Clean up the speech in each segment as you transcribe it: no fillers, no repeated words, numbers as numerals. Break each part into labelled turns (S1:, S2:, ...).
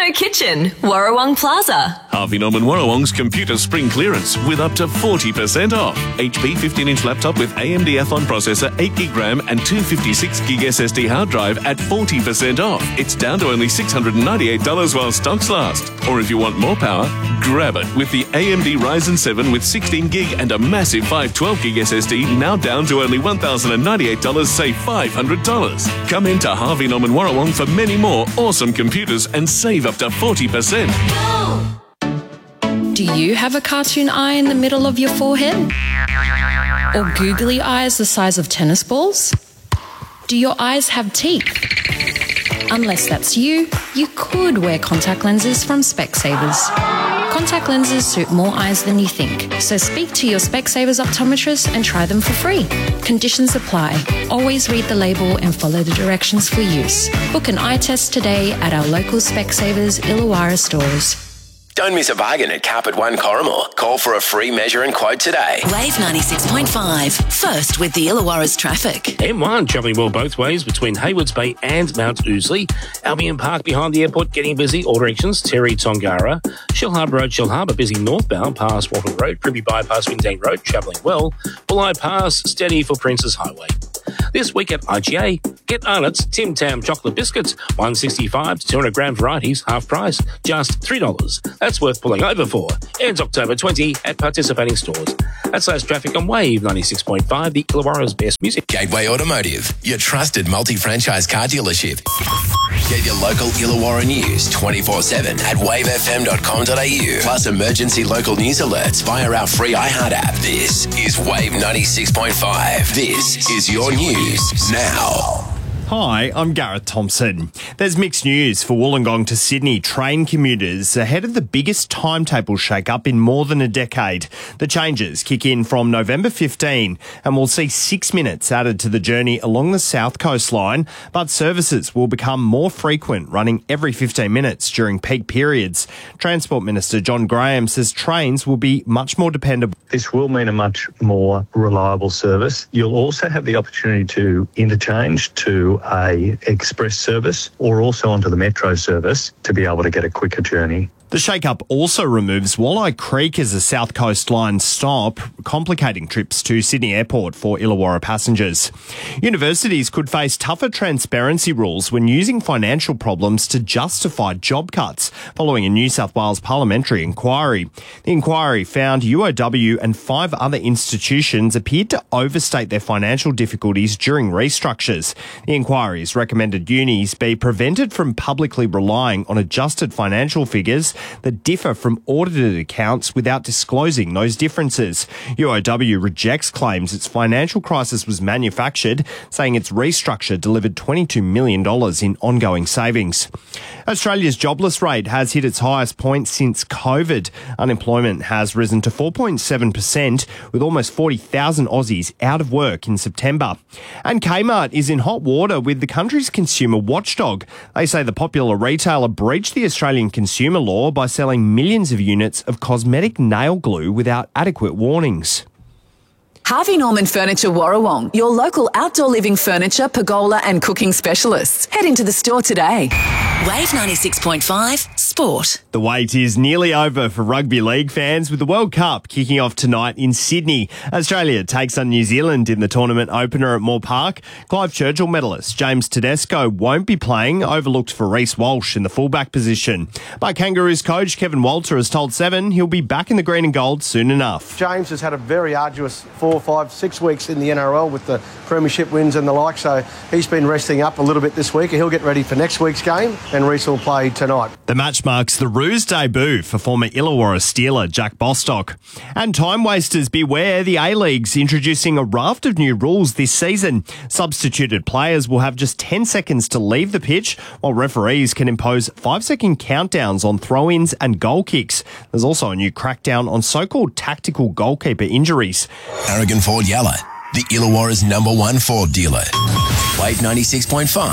S1: Kano Kitchen, Warrawong Plaza.
S2: Harvey Norman Warrawong's computer spring clearance with up to 40% off. HP 15-inch laptop with AMD Athlon processor, 8GB RAM and 256GB SSD hard drive at 40% off. It's down to only $698 while stocks last. Or if you want more power, grab it with the AMD Ryzen 7 with 16GB and a massive 512GB SSD, now down to only $1,098, save $500. Come into Harvey Norman Warrawong for many more awesome computers and save up to 40%.
S3: Do you have a cartoon eye in the middle of your forehead? Or googly eyes the size of tennis balls? Do your eyes have teeth? Unless that's you could wear contact lenses from Specsavers. Contact lenses suit more eyes than you think, so speak to your Specsavers optometrist and try them for free. Conditions apply. Always read the label and follow the directions for use. Book an eye test today at our local Specsavers Illawarra stores.
S4: Don't miss a bargain at Carpet One Corrimal. Call for a free measure and quote today.
S5: Wave 96.5. First with the Illawarra's traffic.
S6: M1 travelling well both ways between Haywards Bay and Mount Ousley. Albion Park behind the airport getting busy. All directions. Terry Tongara. Shellharbour Road, Shellharbour busy northbound past Walton Road. Privy Bypass, Windane Road travelling well. Bulleye Pass steady for Princes Highway. This week at IGA, get Arnott's Tim Tam chocolate biscuits, 165 to 200 gram varieties, half price, just $3. That's worth pulling over for. Ends October 20 at participating stores. That's last traffic on Wave 96.5, the Illawarra's best music.
S4: Gateway Automotive, your trusted multi-franchise car dealership. Get your local Illawarra news 24/7 at wavefm.com.au. Plus emergency local news alerts via our free iHeart app. This is Wave 96.5. This is your news now.
S7: Hi, I'm Gareth Thompson. There's mixed news for Wollongong to Sydney train commuters ahead of the biggest timetable shake-up in more than a decade. The changes kick in from November 15 and will see 6 minutes added to the journey along the south coastline, but services will become more frequent, running every 15 minutes during peak periods. Transport Minister John Graham says trains will be much more dependable.
S8: This will mean a much more reliable service. You'll also have the opportunity to interchange to a express service or also onto the metro service to be able to get a quicker journey.
S7: The shake-up also removes Walleye Creek as a South Coast line stop, complicating trips to Sydney Airport for Illawarra passengers. Universities could face tougher transparency rules when using financial problems to justify job cuts, following a New South Wales parliamentary inquiry. The inquiry found UOW and 5 other institutions appeared to overstate their financial difficulties during restructures. The inquiry's recommended unis be prevented from publicly relying on adjusted financial figures that differ from audited accounts without disclosing those differences. UOW rejects claims its financial crisis was manufactured, saying its restructure delivered $22 million in ongoing savings. Australia's jobless rate has hit its highest point since COVID. Unemployment has risen to 4.7%, with almost 40,000 Aussies out of work in September. And Kmart is in hot water with the country's consumer watchdog. They say the popular retailer breached the Australian consumer law by selling millions of units of cosmetic nail glue without adequate warnings.
S5: Harvey Norman Furniture Warrawong, your local outdoor living furniture, pergola and cooking specialists. Head into the store today. Wave 96.5 Sport.
S7: The wait is nearly over for rugby league fans, with the World Cup kicking off tonight in Sydney. Australia takes on New Zealand in the tournament opener at Moore Park. Clive Churchill medalist James Tedesco won't be playing, overlooked for Reece Walsh in the fullback position. But Kangaroos coach Kevin Walter has told Seven he'll be back in the green and gold soon enough.
S9: James has had a very arduous 4, 5, 6 weeks in the NRL with the premiership wins and the like, so he's been resting up a little bit this week. He'll get ready for next week's game, and Reece will play tonight.
S7: The match marks the Roos debut for former Illawarra Steeler Jack Bostock. And time wasters beware, the A-League's introducing a raft of new rules this season. Substituted players will have just 10 seconds to leave the pitch, while referees can impose 5-second countdowns on throw-ins and goal kicks. There's also a new crackdown on so-called tactical goalkeeper injuries.
S4: Aragon Ford Yalla, the Illawarra's #1 Ford dealer. Wave 96.5.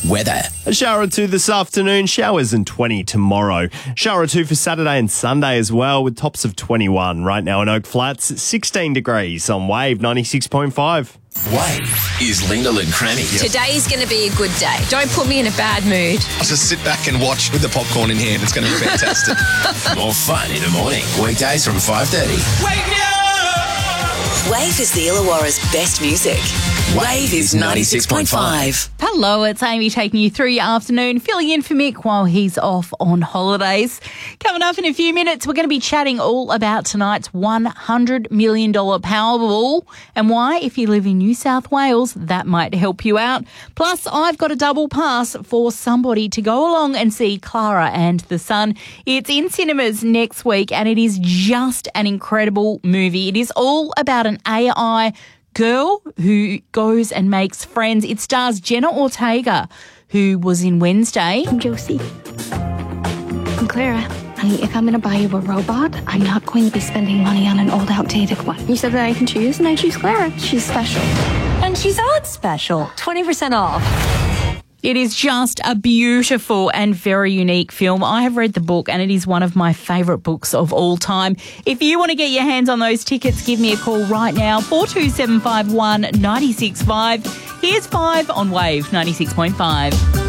S4: Weather.
S7: A shower or two this afternoon, showers and 20 tomorrow. Shower or two for Saturday and Sunday as well, with tops of 21. Right now in Oak Flats, 16 degrees on Wave 96.5.
S4: Wave is Lyndall and Crammy.
S1: Today's going to be a good day. Don't put me in a bad mood.
S10: I'll just sit back and watch with the popcorn in hand. It's going to be fantastic.
S4: More fun in the morning. Weekdays from 5:30.
S5: Wake me up! Wave is the Illawarra's best music. Wave is 96.5.
S11: Hello, it's Amy taking you through your afternoon, filling in for Mick while he's off on holidays. Coming up in a few minutes, we're going to be chatting all about tonight's $100 million Powerball and why, if you live in New South Wales, that might help you out. Plus, I've got a double pass for somebody to go along and see Clara and the Sun. It's in cinemas next week and it is just an incredible movie. It is all about an AI girl who goes and makes friends. It stars Jenna Ortega, who was in Wednesday.
S12: I'm Josie. I'm Clara. And if I'm going to buy you a robot, I'm not going to be spending money on an old, outdated one. You said that I can choose, and I choose Clara. She's special.
S1: And she's on special. 20% off.
S11: It is just a beautiful and very unique film. I have read the book and it is one of my favourite books of all time. If you want to get your hands on those tickets, give me a call right now, 42751 965. Here's 5 on Wave 96.5.